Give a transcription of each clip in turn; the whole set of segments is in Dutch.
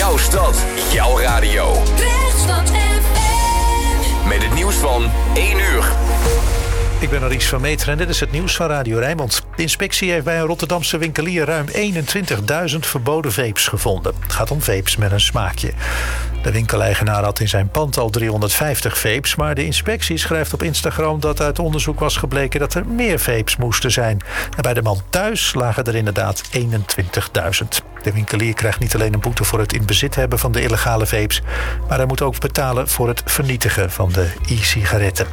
Jouw stad, jouw radio. Rechtsstad FM. Met het nieuws van 1 uur. Ik ben Aries van Meteren en dit is het nieuws van Radio Rijnmond. De inspectie heeft bij een Rotterdamse winkelier ruim 21.000 verboden vapes gevonden. Het gaat om vapes met een smaakje. De winkeleigenaar had in zijn pand al 350 vapes... maar de inspectie schrijft op Instagram dat uit onderzoek was gebleken... dat er meer vapes moesten zijn. En bij de man thuis lagen er inderdaad 21.000. De winkelier krijgt niet alleen een boete voor het in bezit hebben van de illegale vapes... maar hij moet ook betalen voor het vernietigen van de e-sigaretten.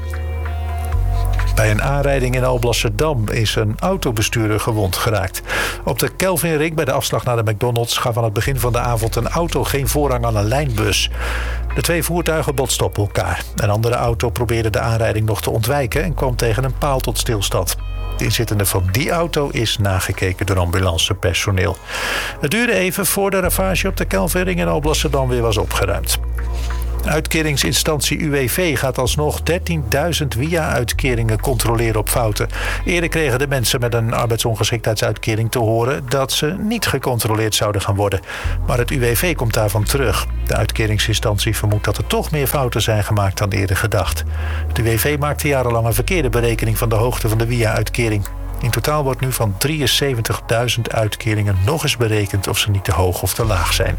Bij een aanrijding in Alblasserdam is een autobestuurder gewond geraakt. Op de Kelvinring bij de afslag naar de McDonald's gaf aan het begin van de avond een auto geen voorrang aan een lijnbus. De twee voertuigen botsten op elkaar. Een andere auto probeerde de aanrijding nog te ontwijken en kwam tegen een paal tot stilstand. De inzittende van die auto is nagekeken door ambulancepersoneel. Het duurde even voor de ravage op de Kelvinring in Alblasserdam weer was opgeruimd. Uitkeringsinstantie UWV gaat alsnog 13.000 WIA-uitkeringen controleren op fouten. Eerder kregen de mensen met een arbeidsongeschiktheidsuitkering te horen dat ze niet gecontroleerd zouden gaan worden. Maar het UWV komt daarvan terug. De uitkeringsinstantie vermoedt dat er toch meer fouten zijn gemaakt dan eerder gedacht. Het UWV maakte jarenlang een verkeerde berekening van de hoogte van de WIA-uitkering. In totaal wordt nu van 73.000 uitkeringen nog eens berekend of ze niet te hoog of te laag zijn.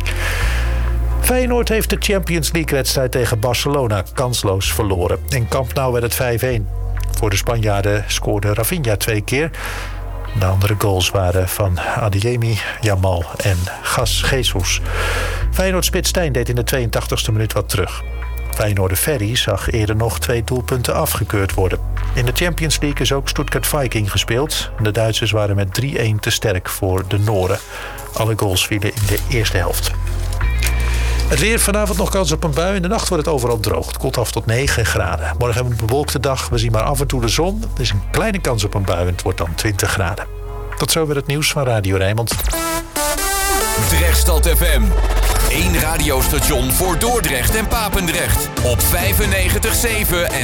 Feyenoord heeft de Champions League-wedstrijd tegen Barcelona kansloos verloren. In Camp Nou werd het 5-1. Voor de Spanjaarden scoorde Rafinha 2 keer. De andere goals waren van Adeyemi, Yamal en Jesus. Feyenoord-spits Stijn deed in de 82e minuut wat terug. Feyenoorder Ferry zag eerder nog 2 doelpunten afgekeurd worden. In de Champions League is ook Stuttgart Viking gespeeld. De Duitsers waren met 3-1 te sterk voor de Noren. Alle goals vielen in de eerste helft. Het weer, vanavond nog kans op een bui. In de nacht wordt het overal droog. Het koelt af tot 9 graden. Morgen hebben we een bewolkte dag. We zien maar af en toe de zon. Er is een kleine kans op een bui en het wordt dan 20 graden. Tot zover het nieuws van Radio Rijnmond. Rechtsstad FM. 1 radiostation voor Dordrecht en Papendrecht. Op 95.7 en